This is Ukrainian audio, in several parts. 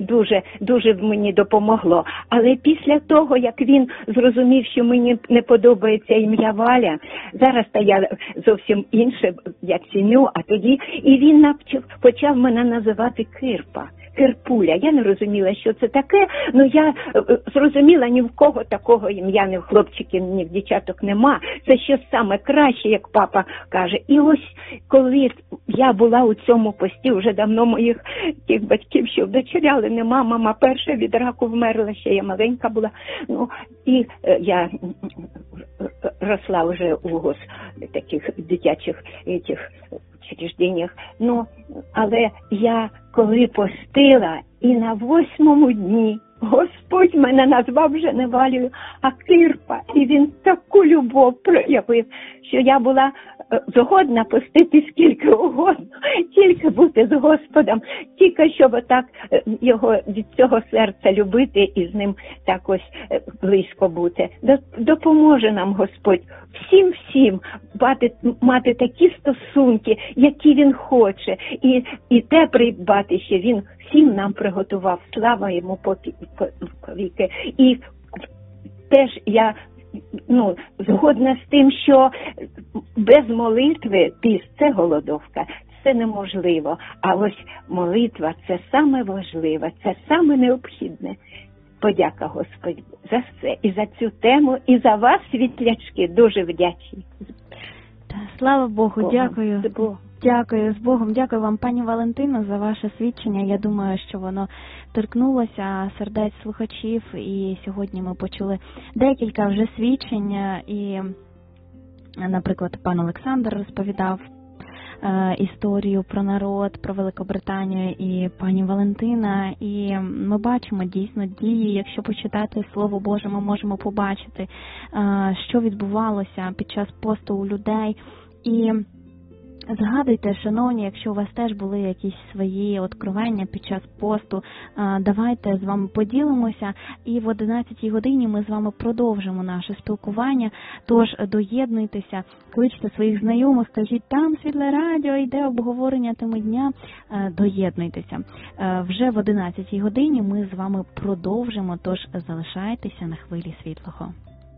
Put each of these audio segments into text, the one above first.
дуже мені допомогло. Але після того, як він зрозумів, що мені не подобається ім'я Валя, зараз та я зовсім інше, я ціню, а тоді, і він почав мене називати Кирпа. Кирпуля. Я не розуміла, що це таке, але я зрозуміла, ні в кого такого ім'я, ні в хлопчиків, ні в дівчаток нема. Це щось саме краще, як папа каже. І ось, коли я була у цьому пості, вже давно моїх тих батьків, що вдочеряли, нема, мама перша від раку вмерла, ще я маленька була. Ну, і я росла вже у таких дитячих учрежденнях. Ну, але я коли постила, і на 8-му дні Господь мене назвав вже не Валею, а Кирпа. І він таку любов проявив, що я була згодна постити скільки угодно, тільки бути з Господом, тільки щоб отак його від цього серця любити і з ним так ось близько бути. Допоможе нам Господь всім мати такі стосунки, які він хоче, і те придбати, що він всім нам приготував. Слава йому повіки. І теж я згодна з тим, що без молитви піст – це голодовка, це неможливо. А ось молитва – це саме важливе, це саме необхідне. Подяка Господь за все, і за цю тему, і за вас, світлячки, дуже вдячні. Слава Богу, дякую. Дякую, з Богом. Дякую вам, пані Валентино, за ваше свідчення. Я думаю, що воно торкнулося сердець слухачів, і сьогодні ми почули декілька вже свідчень. І, наприклад, пан Олександр розповідав історію про народ, про Великобританію, і пані Валентина. І ми бачимо дійсно дії. Якщо почитати Слово Боже, ми можемо побачити, що відбувалося під час посту у людей. І згадуйте, шановні, якщо у вас теж були якісь свої откровення під час посту, давайте з вами поділимося, і в 11-й годині ми з вами продовжимо наше спілкування. Тож доєднуйтеся, кличте своїх знайомих, кажіть, там Світле Радіо, йде обговорення теми дня, доєднуйтеся. Вже в 11-й годині ми з вами продовжимо, тож залишайтеся на хвилі світлого.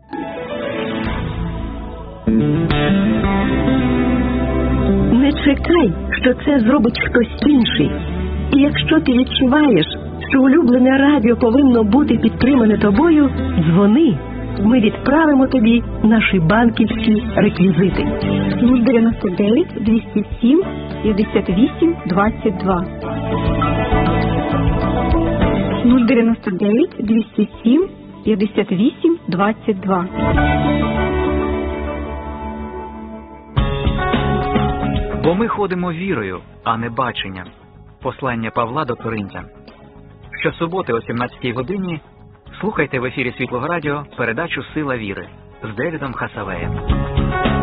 Не чекай, що це зробить хтось інший. І якщо ти відчуваєш, що улюблене радіо повинно бути підтримане тобою, дзвони. Ми відправимо тобі наші банківські реквізити. 099 207 58 22. 099 207 58 22. Бо ми ходимо вірою, а не баченням. Послання Павла до Коринтян. Щосуботи о 17-й годині слухайте в ефірі Світлого Радіо передачу «Сила віри» з Девідом Хасавеєм.